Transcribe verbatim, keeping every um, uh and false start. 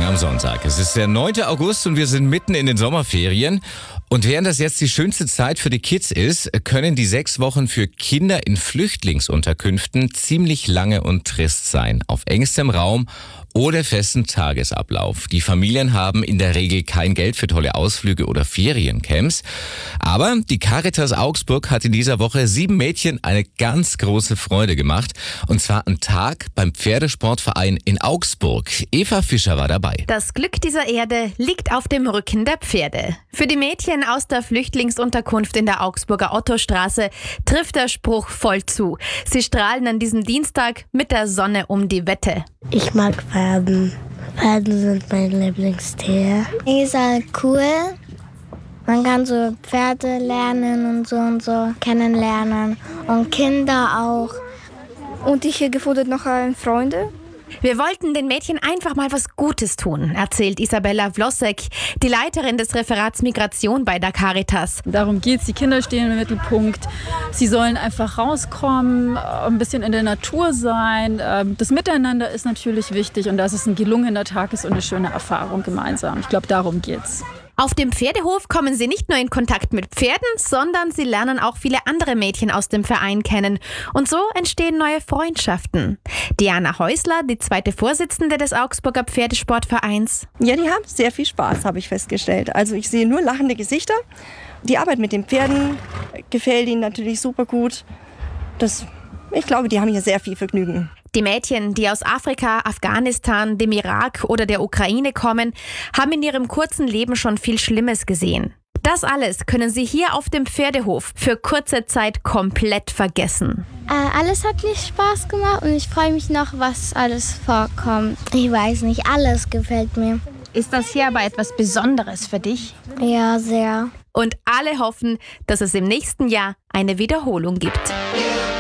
am Sonntag. Es ist der neunte August und wir sind mitten in den Sommerferien. Und während das jetzt die schönste Zeit für die Kids ist, können die sechs Wochen für Kinder in Flüchtlingsunterkünften ziemlich lange und trist sein. Auf engstem Raum oder festen Tagesablauf. Die Familien haben in der Regel kein Geld für tolle Ausflüge oder Feriencamps. Aber die Caritas Augsburg hat in dieser Woche sieben Mädchen eine ganz große Freude gemacht. Und zwar einen Tag beim Pferdesportverein in Augsburg. Eva Fischer war dabei. Das Glück dieser Erde liegt auf dem Rücken der Pferde. Für die Mädchen aus der Flüchtlingsunterkunft in der Augsburger Ottostraße trifft der Spruch voll zu. Sie strahlen an diesem Dienstag mit der Sonne um die Wette. Ich mag Pferden. Pferden sind mein Lieblingstier. Ist halt cool. Man kann so Pferde lernen und so und so kennenlernen. Und Kinder auch. Und ich hier gefunden noch äh, Freunde. Wir wollten den Mädchen einfach mal was Gutes tun, erzählt Isabella Vlosek, die Leiterin des Referats Migration bei der Caritas. Darum geht's. Die Kinder stehen im Mittelpunkt. Sie sollen einfach rauskommen, ein bisschen in der Natur sein. Das Miteinander ist natürlich wichtig und das ist ein gelungener Tag ist und eine schöne Erfahrung gemeinsam. Ich glaube, darum geht's. Auf dem Pferdehof kommen sie nicht nur in Kontakt mit Pferden, sondern sie lernen auch viele andere Mädchen aus dem Verein kennen. Und so entstehen neue Freundschaften. Diana Häusler, die zweite Vorsitzende des Augsburger Pferdesportvereins. Ja, die haben sehr viel Spaß, habe ich festgestellt. Also ich sehe nur lachende Gesichter. Die Arbeit mit den Pferden gefällt ihnen natürlich super gut. Das, ich glaube, die haben hier sehr viel Vergnügen. Die Mädchen, die aus Afrika, Afghanistan, dem Irak oder der Ukraine kommen, haben in ihrem kurzen Leben schon viel Schlimmes gesehen. Das alles können sie hier auf dem Pferdehof für kurze Zeit komplett vergessen. Äh, alles hat mir Spaß gemacht und ich freue mich noch, was alles vorkommt. Ich weiß nicht, alles gefällt mir. Ist das hier aber etwas Besonderes für dich? Ja, sehr. Und alle hoffen, dass es im nächsten Jahr eine Wiederholung gibt.